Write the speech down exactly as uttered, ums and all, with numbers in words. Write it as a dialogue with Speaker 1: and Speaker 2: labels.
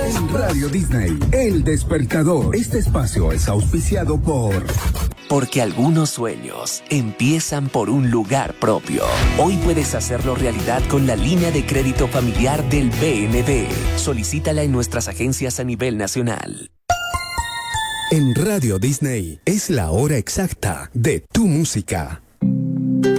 Speaker 1: En Radio Disney, El Despertador. Este espacio es auspiciado por...
Speaker 2: Porque algunos sueños empiezan por un lugar propio. Hoy puedes hacerlo realidad con la línea de crédito familiar del B N D. Solicítala en nuestras agencias a nivel nacional.
Speaker 1: En Radio Disney es la hora exacta de tu música.